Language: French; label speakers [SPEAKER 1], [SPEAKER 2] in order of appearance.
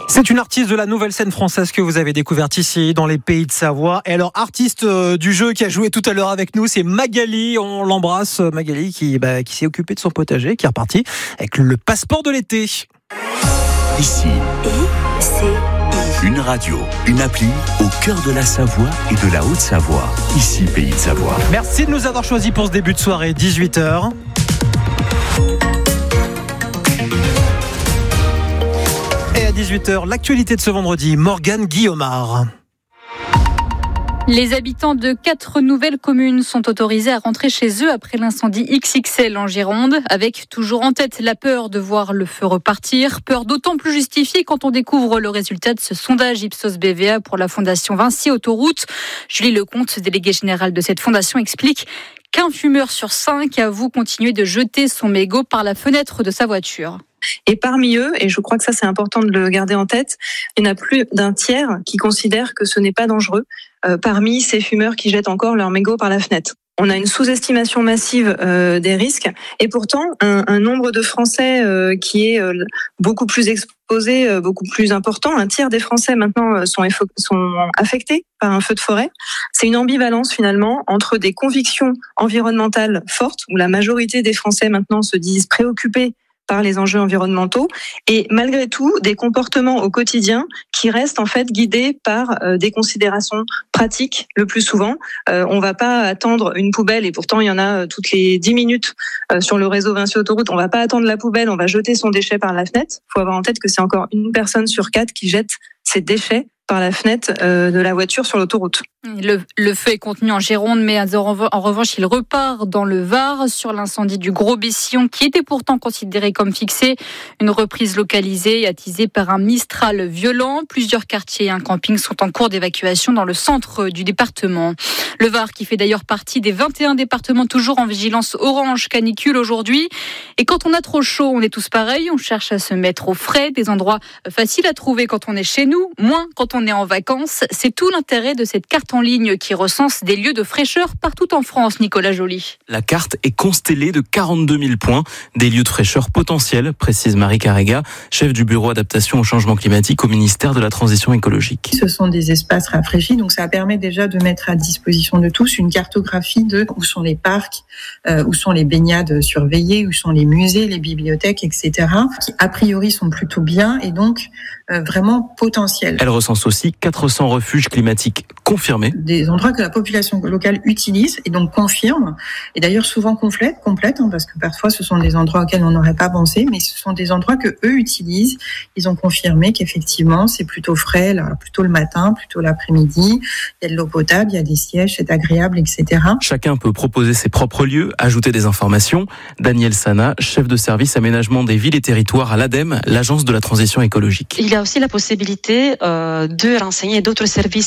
[SPEAKER 1] C'est une artiste de la nouvelle scène française que vous avez découverte ici dans les Pays de Savoie. Et alors, artiste du jeu qui a joué tout à l'heure avec nous, c'est Magali. On l'embrasse, Magali, qui s'est occupée de son potager, qui est reparti avec le passeport de l'été.
[SPEAKER 2] Ici, une radio, une appli au cœur de la Savoie et de la Haute-Savoie. Ici, Pays de Savoie.
[SPEAKER 1] Merci de nous avoir choisis pour ce début de soirée, 18h. Et à 18h, l'actualité de ce vendredi, Morgane Guillaumard.
[SPEAKER 3] Les habitants de 4 nouvelles communes sont autorisés à rentrer chez eux après l'incendie XXL en Gironde, avec toujours en tête la peur de voir le feu repartir. Peur d'autant plus justifiée quand on découvre le résultat de ce sondage Ipsos BVA pour la Fondation Vinci Autoroute. Julie Lecomte, déléguée générale de cette fondation, explique qu'un fumeur sur 5 avoue continuer de jeter son mégot par la fenêtre de sa voiture.
[SPEAKER 4] Et parmi eux, et je crois que ça c'est important de le garder en tête, il y en a plus d'un tiers qui considèrent que ce n'est pas dangereux parmi ces fumeurs qui jettent encore leur mégot par la fenêtre. On a une sous-estimation massive des risques et pourtant un nombre de Français qui est beaucoup plus exposé, beaucoup plus important. Un tiers des Français maintenant sont affectés par un feu de forêt. C'est une ambivalence finalement entre des convictions environnementales fortes où la majorité des Français maintenant se disent préoccupés par les enjeux environnementaux et malgré tout des comportements au quotidien qui restent en fait guidés par des considérations pratiques le plus souvent. On va pas attendre une poubelle et pourtant il y en a toutes les 10 minutes sur le réseau Vinci Autoroute. On va pas attendre la poubelle, on va jeter son déchet par la fenêtre. Il faut avoir en tête que c'est encore une personne sur 4 qui jette ses déchets par la fenêtre de la voiture sur l'autoroute.
[SPEAKER 3] Le feu est contenu en Gironde, mais en revanche, il repart dans le Var sur l'incendie du Gros-Bessillon, qui était pourtant considéré comme fixé. Une reprise localisée, attisée par un Mistral violent. Plusieurs quartiers et un camping sont en cours d'évacuation dans le centre du département. Le Var, qui fait d'ailleurs partie des 21 départements toujours en vigilance orange canicule aujourd'hui. Et quand on a trop chaud, on est tous pareils. On cherche à se mettre au frais, des endroits faciles à trouver quand on est chez nous, moins quand on est en vacances. C'est tout l'intérêt de cette carte en ligne qui recense des lieux de fraîcheur partout en France, Nicolas Joly.
[SPEAKER 5] La carte est constellée de 42 000 points, des lieux de fraîcheur potentiels, précise Marie Carrega, chef du bureau adaptation au changement climatique au ministère de la Transition écologique.
[SPEAKER 6] Ce sont des espaces rafraîchis, donc ça permet déjà de mettre à disposition de tous une cartographie de où sont les parcs, où sont les baignades surveillées, où sont les musées, les bibliothèques, etc., qui a priori sont plutôt bien et donc vraiment potentiels.
[SPEAKER 5] Elle recense aussi 400 refuges climatiques confirmés.
[SPEAKER 6] Des endroits que la population locale utilise et donc confirme, et d'ailleurs souvent complète, parce que parfois ce sont des endroits auxquels on n'aurait pas pensé, mais ce sont des endroits que eux utilisent. Ils ont confirmé qu'effectivement c'est plutôt frais, là, plutôt le matin, plutôt l'après-midi, il y a de l'eau potable, il y a des sièges, c'est agréable, etc.
[SPEAKER 5] Chacun peut proposer ses propres lieux, ajouter des informations. Daniel Sana, chef de service aménagement des villes et territoires à l'ADEME, l'agence de la transition écologique.
[SPEAKER 7] Il y a aussi la possibilité de renseigner d'autres services